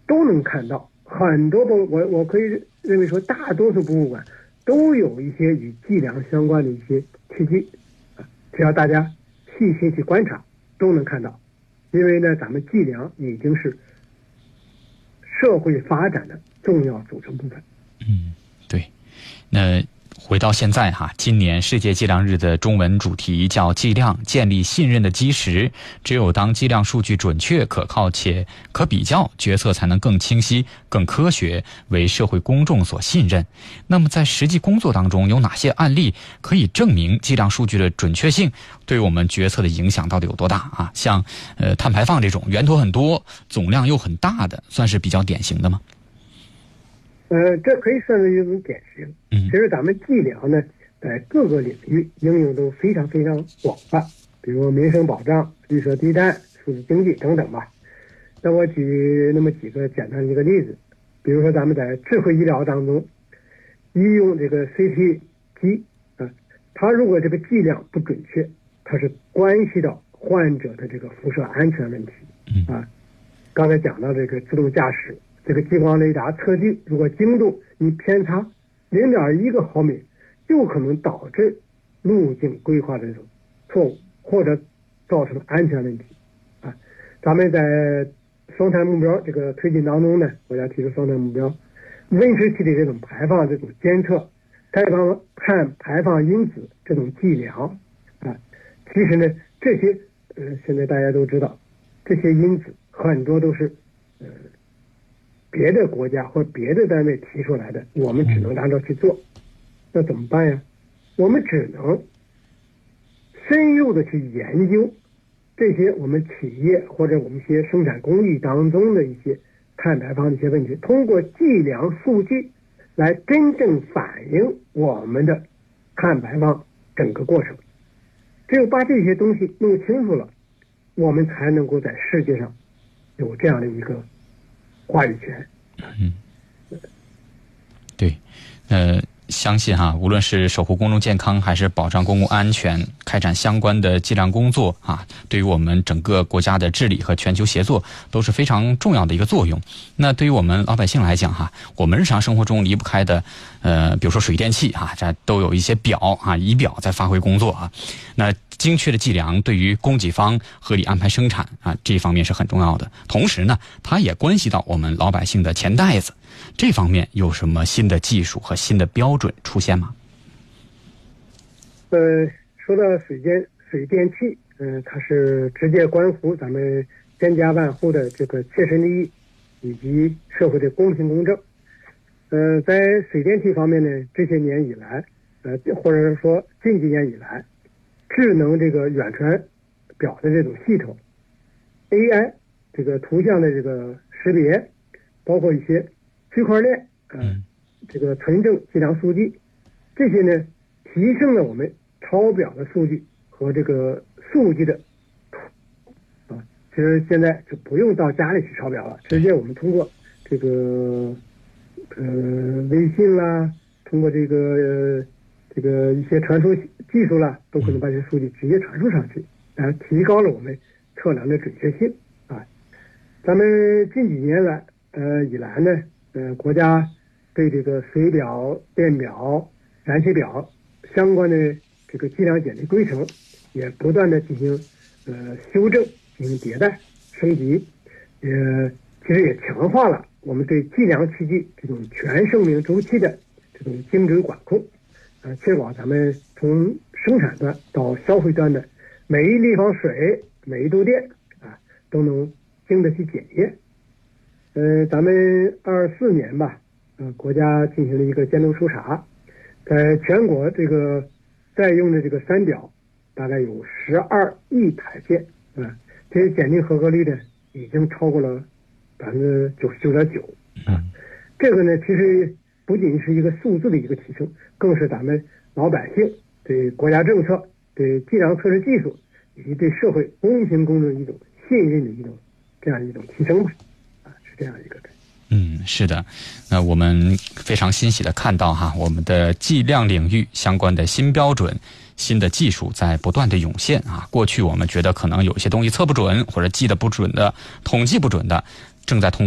都能看到。很多我可以认为说，大多数博物馆都有一些与计量相关的一些器具啊，只要大家细心去观察，都能看到。因为呢，咱们计量已经是社会发展的重要组成部分。 对。那回到现在哈，今年世界计量日的中文主题叫计量建立信任的基石，只有当计量数据准确可靠且可比较，决策才能更清晰更科学，为社会公众所信任。那么在实际工作当中，有哪些案例可以证明计量数据的准确性对我们决策的影响到底有多大啊？像碳排放这种源头很多总量又很大的，算是比较典型的吗？ 这可以算是一种典型。其实咱们计量呢，在各个领域应用都非常非常广泛，比如民生保障、绿色低碳、数字经济等等吧。那我举那么几个简单的一个例子，比如说咱们在智慧医疗当中，医用这个 CT 机啊，它如果这个计量不准确，它是关系到患者的这个辐射安全问题啊。刚才讲到这个自动驾驶。这个激光雷达测距，如果精度你偏差0.1个毫米，就可能导致路径规划的这种错误，或者造成安全问题啊。咱们在双碳目标这个推进当中呢，国家提出双碳目标，温室气体这种排放这种监测，碳排放因子这种计量啊，其实呢这些现在大家都知道，这些因子很多都是别的国家或别的单位提出来的，我们只能按照去做。那怎么办呀？我们只能深入的去研究这些我们企业或者我们一些生产工艺当中的一些碳排放的一些问题，通过计量数据来真正反映我们的碳排放整个过程。只有把这些东西弄清楚了，我们才能够在世界上有这样的一个话语权。 对，相信哈，无论是守护公众健康还是保障公共安全，开展相关的计量工作啊，对于我们整个国家的治理和全球协作都是非常重要的一个作用。那对于我们老百姓来讲哈，我们日常生活中离不开的比如说水电气啊，这都有一些表啊，仪表在发挥工作啊。那精确的计量对于供给方合理安排生产啊，这方面是很重要的。同时呢，它也关系到我们老百姓的钱袋子。这方面有什么新的技术和新的标准出现吗？ 说到水电气，它是直接关乎咱们千家万户的这个切身利益以及社会的公平公正。在水电气方面呢，这些年以来，或者说近几年以来，智能这个远传表的这种系统 ，AI 这个图像的这个识别，包括一些区块链这个存证计量数据，这些呢提升了我们抄表的数据和这个数据的其实现在就不用到家里去抄表了，直接我们通过这个微信啦，通过这个一些传输技术啦，都可能把这数据直接传输上去，提高了我们测量的准确性啊。咱们近几年来以来呢，国家对这个水表、电表、燃气表相关的这个计量检历规程也不断的进行修正、进行迭代、升级，其实也强化了我们对计量器具这种全生命周期的这种精准管控，确保咱们从生产端到消费端的每一立方水、每一度电都能经得起检验。咱们24年吧，国家进行了一个监督抽查，在全国这个在用的这个三表大概有12亿台件，这些检定合格率呢已经超过了99.9%。这个呢其实不仅是一个数字的一个提升，更是咱们老百姓对国家政策、对计量测试技术以及对社会公平公正一种信任的这样一种提升吧。这样一个是的，那我们非常欣喜的看到哈，我们的计量领域相关的新标准、新的技术在不断的涌现啊。过去我们觉得可能有些东西测不准或者记得不准的、统计不准的，正在通